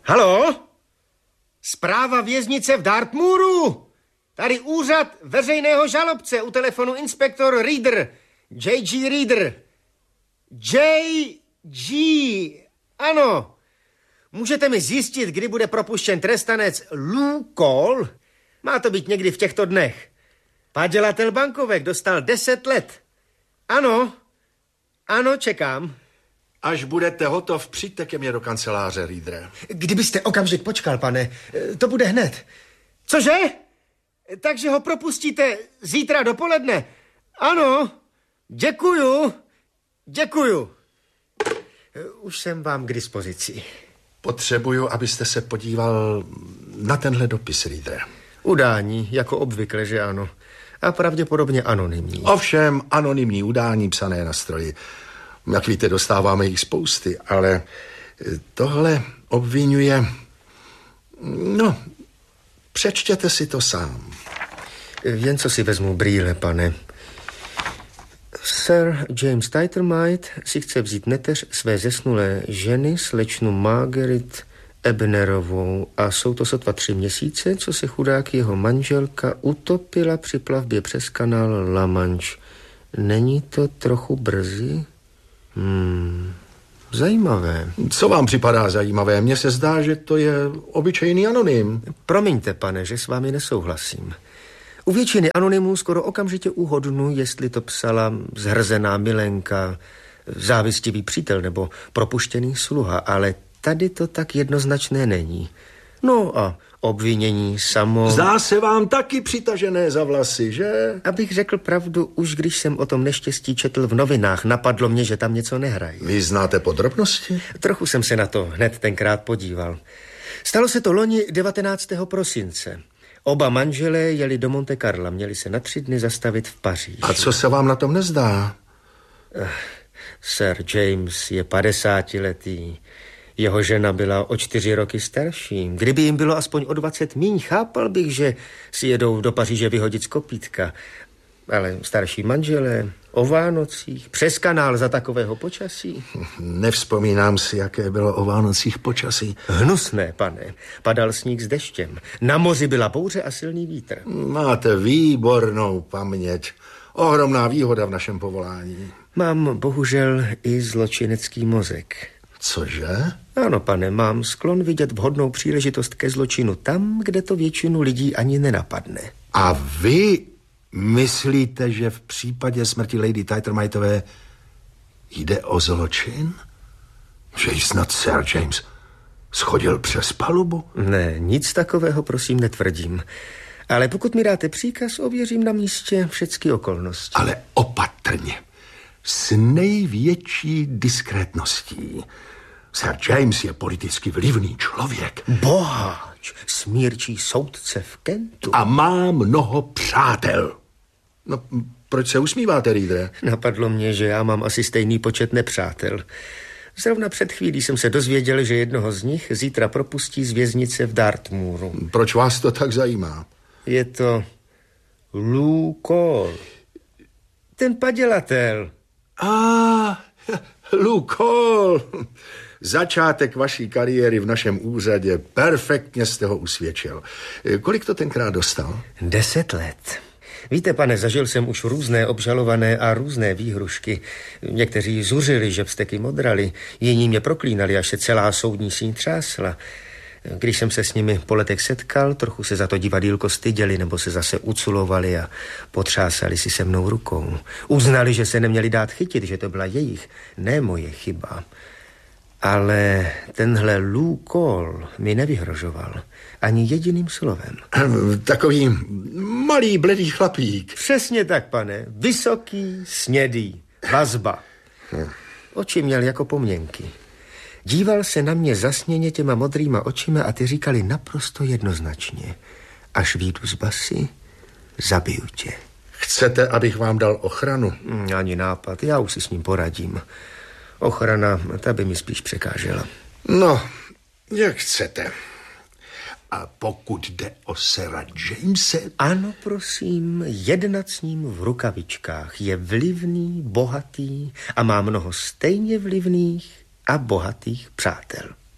Halo? Zpráva věznice v Dartmouru? Tady úřad veřejného žalobce, u telefonu inspektor Reader. J.G. Reader. J.G. Ano. Můžete mi zjistit, kdy bude propuštěn trestanec Lou Cole? Má to být někdy v těchto dnech. Padělatel bankovek dostal 10 let. Ano. Ano, čekám. Až budete hotov, přijďte ke mně do kanceláře, Readere. Kdybyste okamžik počkal, pane, to bude hned. Cože? Takže ho propustíte zítra dopoledne? Ano, děkuju. Už jsem vám k dispozici. Potřebuju, abyste se podíval na tenhle dopis, Readere. Udání, jako obvykle, že ano. A pravděpodobně anonymní. Ovšem, anonymní udání psané na stroji. Jak víte, dostáváme jich spousty, ale tohle obvinuje... No, přečtěte si to sám. Jen co si vezmu brýle, pane. Sir James Tightermite si chce vzít neteř své zesnulé ženy, slečnu Margaret Ebnerovou, a jsou to sotva 3 měsíce, co se chudák jeho manželka utopila při plavbě přes kanál La Manche. Není to trochu brzy? Zajímavé. Co vám připadá zajímavé? Mně se zdá, že to je obyčejný anonym. Promiňte, pane, že s vámi nesouhlasím. U většiny anonymů skoro okamžitě uhodnu, jestli to psala zhrzená milenka, závistivý přítel nebo propuštěný sluha, ale tady to tak jednoznačné není. No a obvinění samo... Zdá se vám taky přitažené za vlasy, že? Abych řekl pravdu, už když jsem o tom neštěstí četl v novinách, napadlo mě, že tam něco nehrají. Vy znáte podrobnosti? Trochu jsem se na to hned tenkrát podíval. Stalo se to loni 19. prosince. Oba manželé jeli do Monte Carla, měli se na 3 dny zastavit v Paříži. A co se vám na tom nezdá? Sir James je 50letý. Jeho žena byla o 4 roky starší. Kdyby jim bylo aspoň o 20 míň, chápal bych, že si jedou do Paříže vyhodit z kopítka. Ale starší manželé o Vánocích, přes kanál za takového počasí. Nevzpomínám si, jaké bylo o Vánocích počasí. Hnusné, pane. Padal sníh s deštěm. Na moři byla bouře a silný vítr. Máte výbornou paměť. Ohromná výhoda v našem povolání. Mám bohužel i zločinecký mozek. Cože? Ano, pane, mám sklon vidět vhodnou příležitost ke zločinu tam, kde to většinu lidí ani nenapadne. A vy myslíte, že v případě smrti Lady Tightermitové jde o zločin? Že jí snad Sir James schodil přes palubu? Ne, nic takového prosím netvrdím. Ale pokud mi dáte příkaz, ověřím na místě všechny okolnosti. Ale opatrně. S největší diskrétností. Sir James je politicky vlivný člověk. Boháč, smírčí soudce v Kentu. A má mnoho přátel. No, proč se usmíváte, Readere? Napadlo mě, že já mám asi stejný počet nepřátel. Zrovna před chvílí jsem se dozvěděl, že jednoho z nich zítra propustí z věznice v Dartmouru. Proč vás to tak zajímá? Je to Lou Cole. Ten padělatel. Lou Cole. Začátek vaší kariéry v našem úřadě. Perfektně jste ho usvědčil. Kolik to tenkrát dostal? 10 let. Víte, pane, zažil jsem už různé obžalované a různé výhrušky. Někteří zuřili, že vzteky modrali, jiní mě proklínali, až se celá soudní síň třásla. Když jsem se s nimi po letech setkal, trochu se za to divadýlko styděli nebo se zase uculovali a potřásali si se mnou rukou. Uznali, že se neměli dát chytit, že to byla jejich, ne moje chyba. Ale tenhle Lou Cole mi nevyhrožoval ani jediným slovem. Takový malý bledý chlapík. Přesně tak, pane. Vysoký, snědý, vazba. Oči měl jako poměnky. Díval se na mě zasněně těma modrýma očima a ty říkali naprosto jednoznačně. Až vyjdu z basy, zabiju tě. Chcete, abych vám dal ochranu? Ani nápad, já už si s ním poradím. Ochrana, ta by mi spíš překážela. No, jak chcete. A pokud jde o Sira Jamese... Ano, prosím, jednat s ním v rukavičkách. Je vlivný, bohatý a má mnoho stejně vlivných a bohatých přátel.